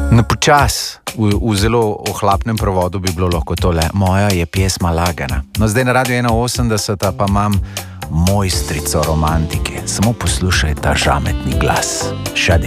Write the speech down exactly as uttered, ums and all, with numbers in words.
Na počas, v, v zelo ohlapnem prevodu bi bilo lahko tole: moja je pesma lagana. No, zdaj na Radio ena osemdeset pa imam mojstrico romantike. Samo poslušaj ta žametni glas. Šade.